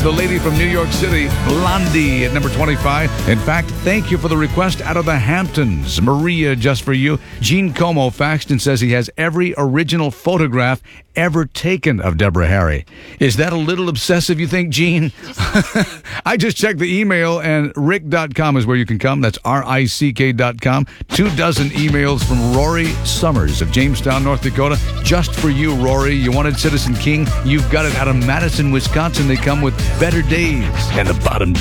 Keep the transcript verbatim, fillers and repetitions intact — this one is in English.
the lady from New York City, Blondie, at number twenty-five. In fact, thank you for the request out of the Hamptons. Maria, just for you. Gene Como faxed and says he has every original photograph ever taken of Deborah Harry. Is that a little obsessive, you think, Gene? I just checked the email, and rick dot com is where you can come. That's R I C K dot com. Two dozen emails from Rory Summers of Jamestown, North Dakota. Just for you, Rory. You wanted Citizen King? You've got it. Out of Madison, Wisconsin, they come with Better Days and the Bottom